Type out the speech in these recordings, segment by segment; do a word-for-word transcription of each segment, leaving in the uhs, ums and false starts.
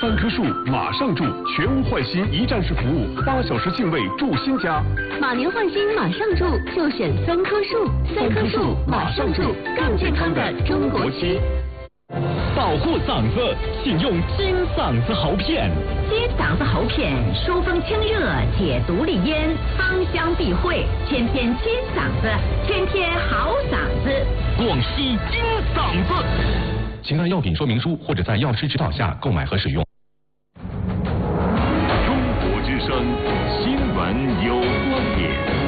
三棵树马上住，全屋换新一站式服务，八小时净位住新家。 马年换新马上住，就选三棵树，三棵树马上住，更健康的中国区。 保护嗓子，请用金嗓子喉片。 金嗓子喉片，疏风清热，解毒利咽，芳香避秽，天天金嗓子，天天好嗓子。 广西金嗓子。 请看药品说明书或者在药师指导下购买和使用。 中国之声新闻有观点。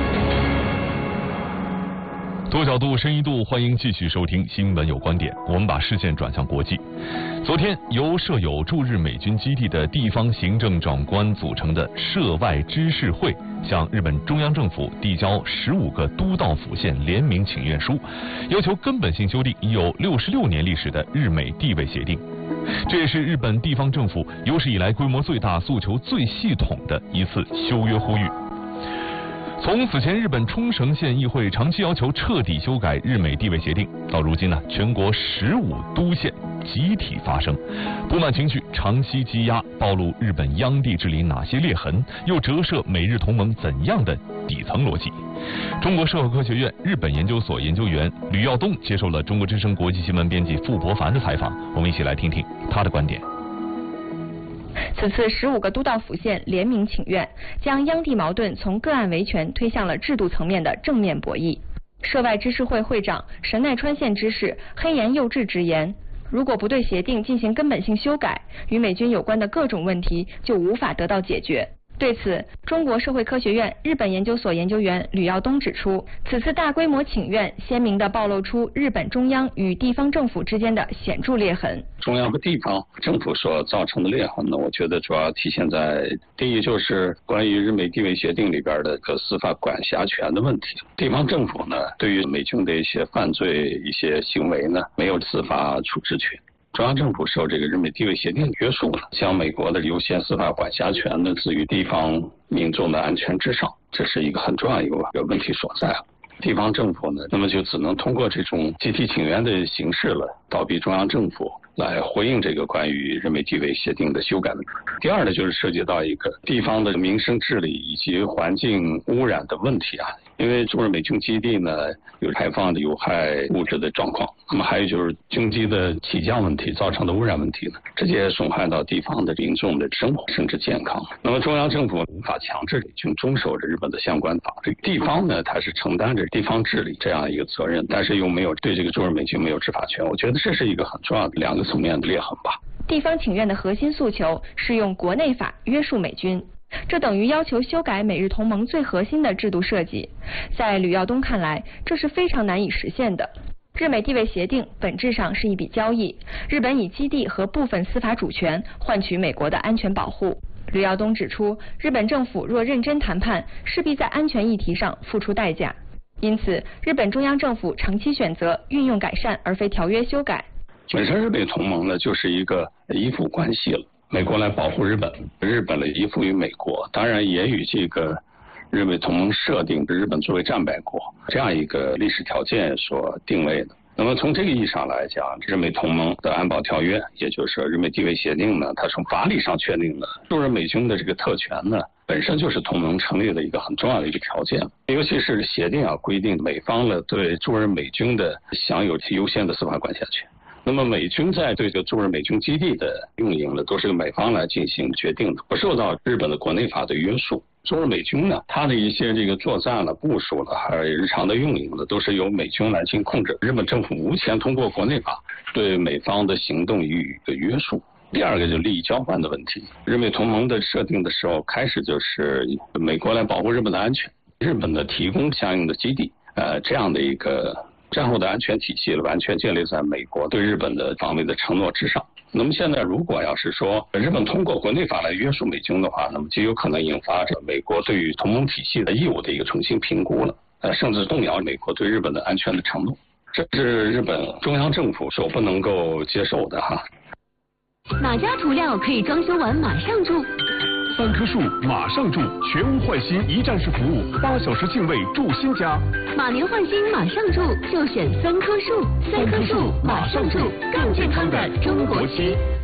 多角度、深一度，欢迎继续收听《新闻有观点》。我们把视线转向国际。昨天，由设有驻日美军基地的地方行政长官组成的涉外知事会，向日本中央政府递交十五个都道府县联名请愿书，要求根本性修订已有六十六年历史的日美地位协定。这也是日本地方政府有史以来规模最大、诉求最系统的一次修约呼吁。从此前日本冲绳县议会长期要求彻底修改日美地位协定，到如今呢，全国十五都县集体发声，不满情绪长期积压，暴露日本央地治理哪些裂痕，又折射美日同盟怎样的底层逻辑。中国社会科学院日本研究所研究员吕耀东接受了中国之声国际新闻编辑傅博凡的采访，我们一起来听听他的观点。 此次十五个都道府县联名请愿，将央地矛盾从个案维权推向了制度层面的正面博弈。涉外知事会会长神奈川县知事黑岩佑治直言，如果不对协定进行根本性修改，与美军有关的各种问题就无法得到解决。对此，中国社会科学院日本研究所研究员吕耀东指出，此次大规模请愿鲜明地暴露出日本中央与地方政府之间的显著裂痕。 中央和地方政府所造成的裂痕呢，我觉得主要体现在第一就是关于日美地位协定里边的个司法管辖权的问题。地方政府呢，对于美军的一些犯罪一些行为呢，没有司法处置权。中央政府受这个日美地位协定约束了，将美国的优先司法管辖权呢置于地方民众的安全之上，这是一个很重要一个问题所在。地方政府呢，那么就只能通过这种集体请愿的形式了，倒逼中央政府来回应这个关于日美地位协定的修改。第二呢，就是涉及到一个地方的民生治理以及环境污染的问题啊。因为驻日美军基地呢有排放的有害物质的状况，那么还有就是军机的起降问题造成的污染问题呢，直接损害到地方的民众的生活甚至健康。那么中央政府无法强制美军遵守着日本的相关法律，地方呢它是承担着地方治理这样一个责任，但是又没有对这个驻日美军没有执法权。我觉得这是一个很重要的两个层面的裂痕吧。 地方请愿的核心诉求是用国内法约束美军，这等于要求修改美日同盟最核心的制度设计。在吕耀东看来，这是非常难以实现的。日美地位协定本质上是一笔交易，日本以基地和部分司法主权换取美国的安全保护。吕耀东指出，日本政府若认真谈判，势必在安全议题上付出代价。因此，日本中央政府长期选择运用改善而非条约修改。 本身日美同盟呢就是一个依附关系了，美国来保护日本，日本来依附于美国，当然也与这个日美同盟设定日本作为战败国这样一个历史条件所定位的。那么从这个意义上来讲，日美同盟的安保条约，也就是日美地位协定呢，它从法理上确定的驻日美军的这个特权呢，本身就是同盟成立的一个很重要的一个条件。尤其是协定啊规定美方呢对驻日美军的享有优先的司法管辖权。那么美军在对这个驻日美军基地的运营呢，都是由美方来进行决定的，不受到日本的国内法的约束。驻日美军呢，它的一些这个作战了、部署了，还有日常的运营呢，都是由美军来进行控制。日本政府无权通过国内法对美方的行动予以约束。第二个就是利益交换的问题，日美同盟的设定的时候，开始就是美国来保护日本的安全，日本的提供相应的基地，呃，这样的一个战后的安全体系完全建立在美国对日本的防卫的承诺之上。那么现在如果要是说日本通过国内法来约束美军的话，那么就有可能引发着美国对于同盟体系的义务的一个重新评估了，呃，甚至动摇美国对日本的安全的承诺，这是日本中央政府所不能够接受的哈。 哪家涂料可以装修完马上住？ 三棵树马上住，全屋换新一站式服务，八小时净位住新家。 马年换新马上住，就选三棵树，三棵树马上住，更健康的中国区。